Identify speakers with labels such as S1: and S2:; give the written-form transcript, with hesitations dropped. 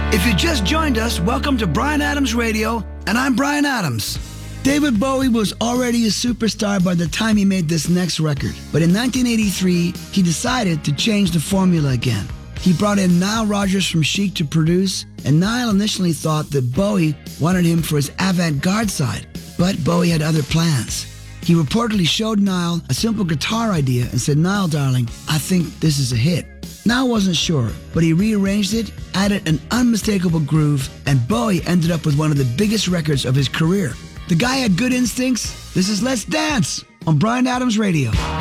S1: If you just joined us, welcome to Bryan Adams Radio, and I'm Bryan Adams. David Bowie was already a superstar by the time he made this next record, but in 1983, he decided to change the formula again. He brought in Nile Rodgers from Chic to produce, and Nile initially thought that Bowie wanted him for his avant-garde side, but Bowie had other plans. He reportedly showed Nile a simple guitar idea and said, "Nile, darling, I think this is a hit." Nile wasn't sure, but he rearranged it, added an unmistakable groove, and Bowie ended up with one of the biggest records of his career. The guy had good instincts. This is Let's Dance on Bryan Adams Radio.